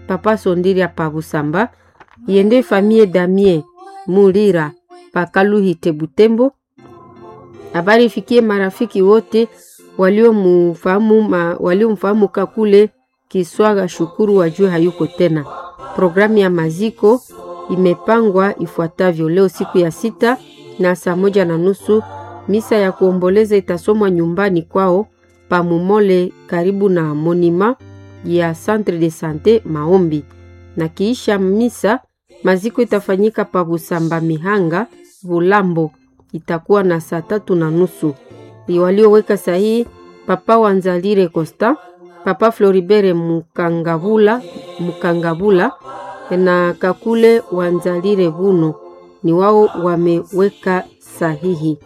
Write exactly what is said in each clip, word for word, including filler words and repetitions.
papa Sondiria pa Busamba, iende famille Damien Mulira pa Kaluhite Butembo. Habari ifikie marafiki wote waliomfahamu waliomfahamu Kakule Kiswaga Shukuru wajue hayuko tena. Programu ya maziko imepangwa ifuatavyo: leo siku ya sita na saa moja na nusu misa ya kuomboleza itasomwa nyumbani kwao pa Mumole karibu na monima ya Centre de Sante Maombi, na kiisha misa maziko itafanyika pa Busamba Mihanga Bulambo, itakuwa na saa tatu na nusu. Walioweka sahihi papa Wanzalire Costa, papa Floribere Mukangabula Mukangabula na Kakule Wanzalire Buno, ni wao wameweka sahihi.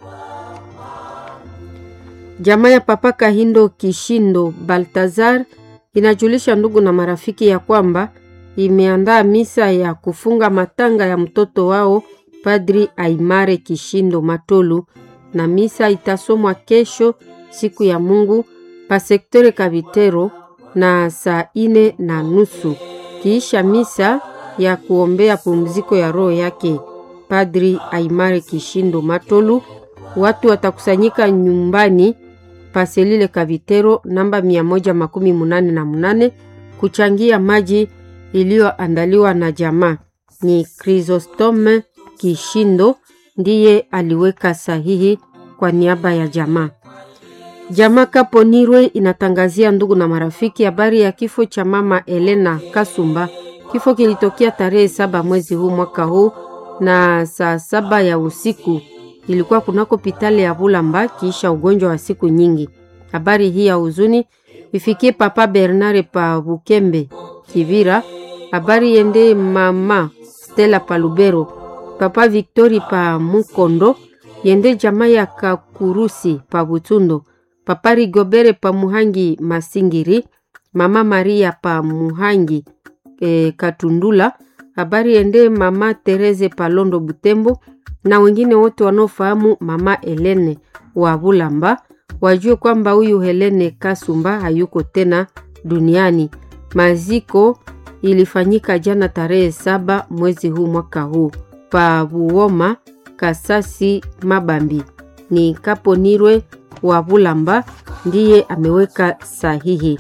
Jamaa ya papa Kahindo Kishindo Baltazar inajulisha ndugu na marafiki ya kwamba imeandaa misa ya kufunga matanga ya mtoto wao Padri Aimare Kishindo Matolu, na misa itasomwa kesho siku ya Mungu pa sektore Kabitero na saa ine na nusu. Kiisha misa ya kuombea pumziko ya roho yake Padri Aimare Kishindo Matolu, watu watakusanyika nyumbani paselile Kabitero namba mia moja makumi munane na munane kuchangia maji iliyoandaliwa na jamaa. Ni Chrysostome Kishindo ndiye aliweka sahihi kwa niaba ya jamaa. Jamaa Kaponirwe inatangazia ndugu na marafiki habari ya kifo cha mama Elena Kasumba. Kifo kilitokea tarehe saba mwezi huu mwaka huu na saa saba ya usiku. Ilikuwa kunako hospitali ya Bulamba kisha ugonjwa wa siku nyingi. Habari hii ya huzuni ifikie papa Bernard pa Bukembe Kivira. Habari yende mama Stella Palubero, papa Victori pa Mukondo, yende jamaa ya Kakurusi pa Butundo, papa Rigobere pa Muhangi Masingiri, mama Maria pa Muhangi e, Katundula. Habari yende mama Tereze pa Londo Butembo, na wengine wote wanaofahamu mama Helene wa Bulamba wajue kwamba huyu Helene Kasumba hayuko tena duniani. Maziko ilifanyika jana tarehe saba mwezi huu mwaka huu pa Buoma Kasasi Mabambi. Ni Kaponirwe wa Bulamba ndiye ameweka sahihi.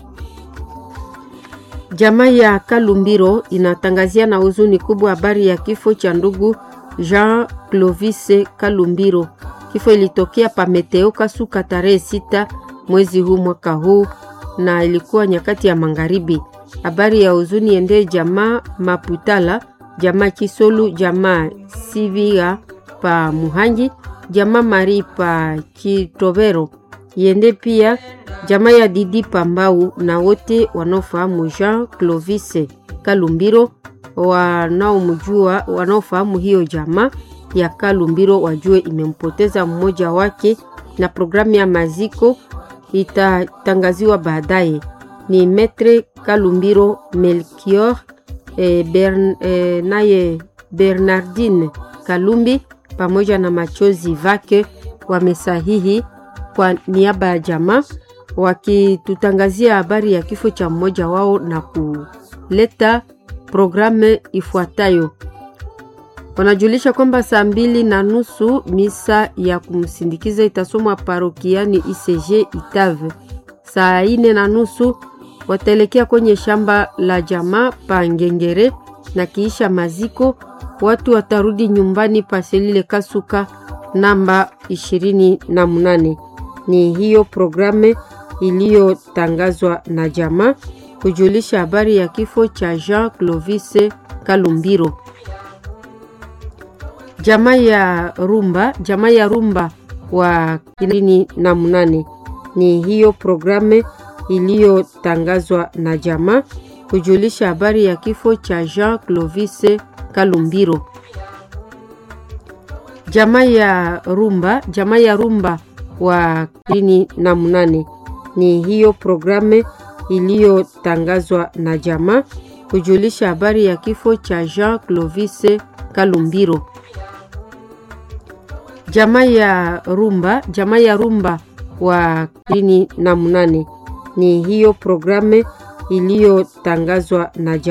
Jamaa ya Kalumbiro inatangazia na huzuni kubwa habari ya kifo cha ndugu Jean Clovis Kalumbiro. Kifo ilitokea pa Meteo Kasuka tarehe sita mwezi huu mwaka huu na ilikuwa nyakati ya magharibi. Habari ya huzuni ende jamaa Maputala, jamaa Kisolu, jamaa Sivia pa Muhangi, jamaa Mari pa Kitobero, yende pia jamaa ya Didi Pambau na wote wanaofahamu Jean Clovis Kalumbiro, wanaomjua wanaofahamu hiyo jamaa ya Kalumbiro wajue imempoteza mmoja wake, na programu ya maziko itatangaziwa baadaye. Ni Metre Kalumbiro Melchior e, Bern, e, naye Bernardine Kalumbi pamoja na Machozi Vake wamesahihi kwa niaba ya jamaa wakitutangazia habari ya kifo cha mmoja wao na kuleta programu ifuatayo. Wanajulisha kwamba saa mbili na nusu misa ya kumsindikiza itasomwa parokiani I C G Itave. Saa ine na nusu wataelekea kwenye shamba la jamaa pa Ngengere, na kiisha maziko watu watarudi nyumbani paselile Kasuka namba ishirini na munane. Ni hiyo programu iliyotangazwa na jamaa kujulisha habari ya kifo cha Jean Clovis Kalumbiro. Jamaa ya Rumba, jamaa ya Rumba wa ishirini na munane. Ni hiyo programu iliyotangazwa na jamaa kujulisha habari ya kifo cha Jean Clovis Kalumbiro. Jamaa ya Rumba, jamaa ya Rumba wa ishirini na munane. Ni hiyo programu iliyotangazwa na jamaa kujulisha habari ya kifo cha Jean Clovis Kalumbiro. Jamaa ya Rumba, jamaa ya Rumba wa ishirini na munane. Ni hiyo programu iliyotangazwa na jamaa